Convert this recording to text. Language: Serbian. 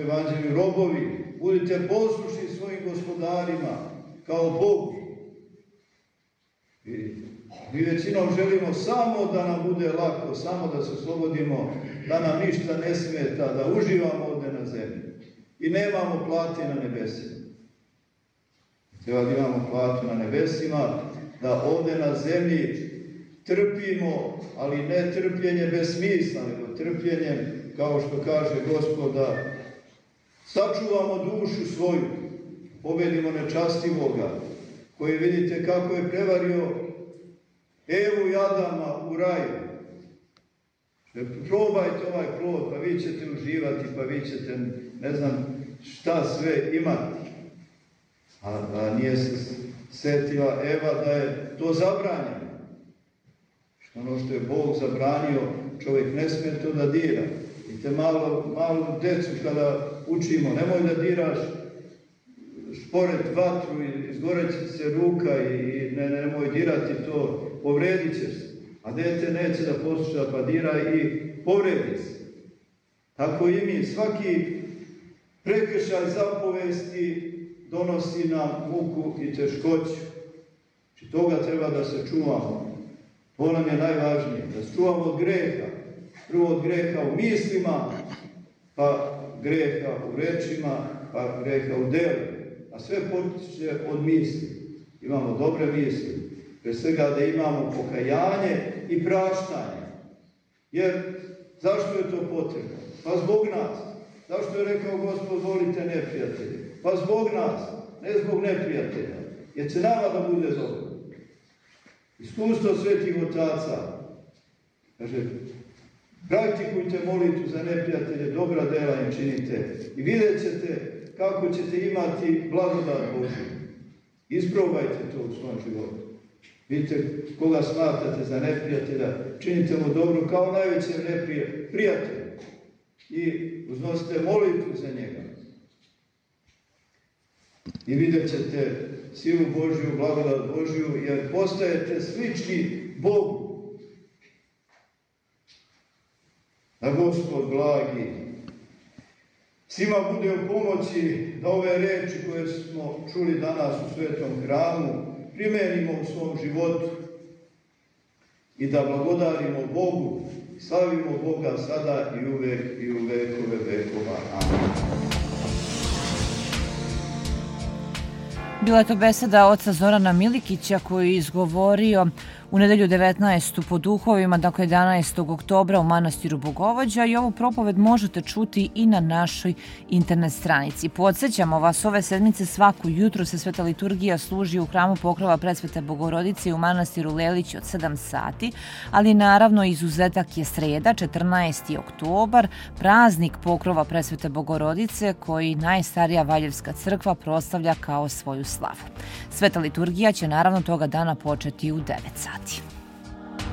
evanđelju, robovi, budite poslušni svojim gospodarima kao Bogu. Mi većinom želimo samo da nam bude lako, samo da se oslobodimo, da nam ništa ne smeta, da uživamo ovdje na zemlji. I nemamo plate na nebesima. Treba da imamo platu na nebesima, da ovdje na zemlji trpimo, ali ne trpljenje bez smisla, nego trpljenje, kao što kaže Gospod, da sačuvamo dušu svoju, pobedimo nečastivoga, koji vidite kako je prevario Evu i Adama u raju. Probajte ovaj plod, pa vi ćete uživati, pa vi ćete ne znam šta sve imati. A nije se setila Eva da je to zabranjeno. Ono što je Bog zabranio, čovjek ne smije to da dira. Vidite, malu decu kada učimo, nemoj da diraš spored vatru i izgoreće se ruka i nemoj dirati to, povredit ćeš se. A dete neće da posluša, pa dira i povredi se. Tako i mi, svaki prekršaj zapovesti donosi nam muku i teškoću. Znači toga treba da se čuvamo. To nam je najvažnije, da se čuvamo od greha. Prvo od greha u mislima, pa greha u rečima, pa greha u delu. A sve potiče od misli. Imamo dobre misli. Pre svega da imamo pokajanje i praštanje. Jer zašto je to potrebno? Pa zbog nas. Zašto je rekao Gospod, volite neprijatelje? Pa zbog nas, ne zbog neprijatelja. Jer će nama da bude dobro. Iskustvo svetih otaca, kaže, praktikujte molitvu za neprijatelje, dobra dela im činite i vidjet ćete kako ćete imati blagodat Božju. Isprobajte to u svom životu. Vidite koga smatrate za neprijatelja, činite mu dobro kao najvećem prijatelju i uznosite molitvu za njega. I vidjet ćete silu Božju, blagodat Božju, jer postajete slični Bogu. Da Gospod blagi svima bude u pomoći da ove reči koje smo čuli danas u Svetom hramu primenimo u svom životu i da blagodarimo Bogu, slavimo Boga sada i uvek i u vekove vekova. Amen. Bila je to beseda oca Zorana Milikića koji je izgovorio u nedelju 19. po duhovima, dakle 11. oktobra u manastiru Bogovođa, i ovu propoved možete čuti i na našoj internet stranici. Podsjećamo vas, ove sedmice svako jutro se sveta liturgija služi u hramu Pokrova Presvete Bogorodice u manastiru Lelić od 7 sati, ali naravno izuzetak je sreda, 14. oktobar, praznik Pokrova Presvete Bogorodice koji najstarija Valjevska crkva proslavlja kao svoju slavu. Sveta liturgija će naravno toga dana početi u 9 sati.